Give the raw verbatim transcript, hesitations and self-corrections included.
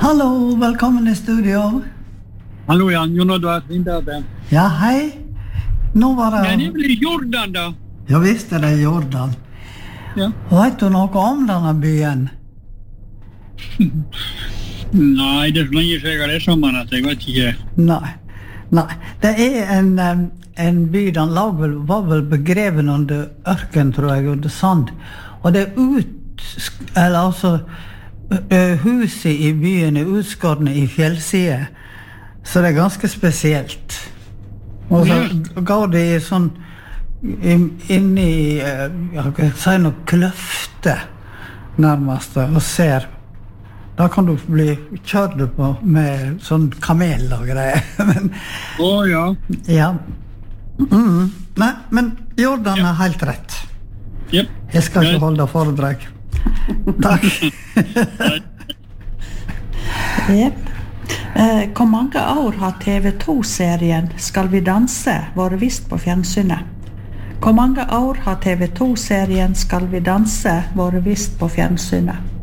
Hallo, velkommen i studio. Hallo Jan, Jon Oddvar Vinterberg. Ja, hei. Nå var det... Nei, det blir Jordan da. Ja, visst er det Jordan. Ja. Vet du noe om denne byen? Nei, det er så lenge siden jeg har lest om den at jeg vet ikke. Nei, nei. Det er en, em, en by, den lag vel, var vel begreven under ørken, tror jeg, under sand. Og det er ut, eller altså, ø- huset i byen er utskårne i fjellside. Så det er ganske spesielt. Og så Ja. går det i sånn, inn inn i, eh, jeg kan si noe kløfte, nærmest, og ser. Da kan du bli kjørt på med sånn kamel og greier. Men, Å ja. ja. Mm. Nei, men Jordan er helt rett. Jep. Jeg skal Greit. ikke holde foredrag. Takk. Jep. Eh, hvor mange år har T V to-serien Skal vi danse vært vist på fjernsynet? Hvor mange år har T V to-serien Skal vi danse vært vist på fjernsynet?